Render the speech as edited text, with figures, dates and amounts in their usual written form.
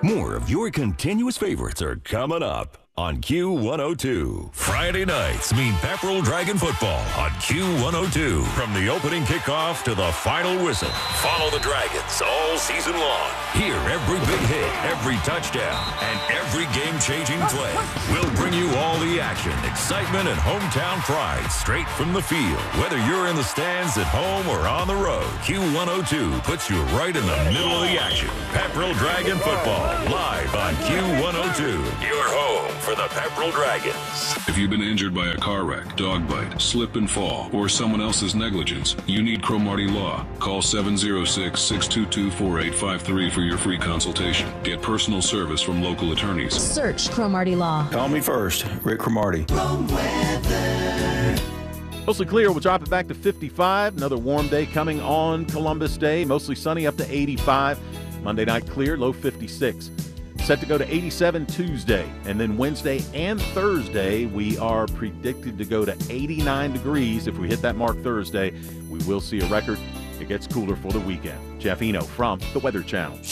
More of your continuous favorites are coming up on Q102. Friday nights mean Pepperell Dragon football on Q102. From the opening kickoff to the final whistle, follow the Dragons all season long. Hear every big hit, every touchdown, and every game-changing play. We'll bring you all the action, excitement, and hometown pride straight from the field. Whether you're in the stands at home or on the road, Q102 puts you right in the middle of the action. Pepperell Dragon football, live on Q102. Your home for the Pepperell Dragons. If you've been injured by a car wreck, dog bite, slip and fall, or someone else's negligence, you need Cromartie Law. Call 706-622-4853 for your free consultation. Get personal service from local attorneys. Search Cromartie Law. Call me first, Rick Cromartie. Mostly clear. We'll drop it back to 55. Another warm day coming on Columbus Day. Mostly sunny, up to 85. Monday night clear, low 56. Set to go to 87 Tuesday. And then Wednesday and Thursday, we are predicted to go to 89 degrees. If we hit that mark Thursday, we will see a record. It gets cooler for the weekend. Jeff Eno from the Weather Channel.